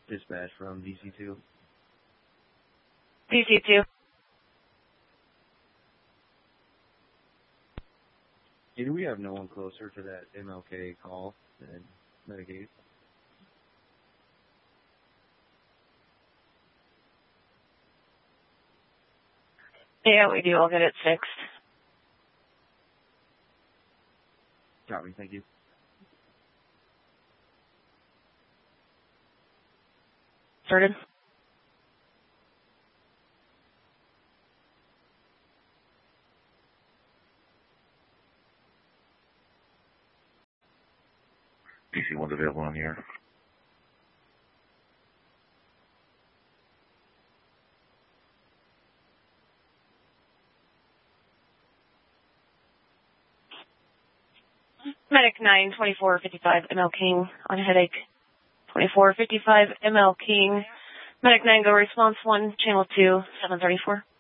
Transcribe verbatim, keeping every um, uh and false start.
Dispatch from D C two. D C two. Do we have no one closer to that M L K call than Medicaid? Yeah, we do. I'll get it fixed. Copy, thank you. Started. D C one's available on the air. Medic nine, twenty-four fifty-five, M L King on headache. twenty-four fifty-five, M L King. Medic nine, go response one, channel two, seven thirty-four.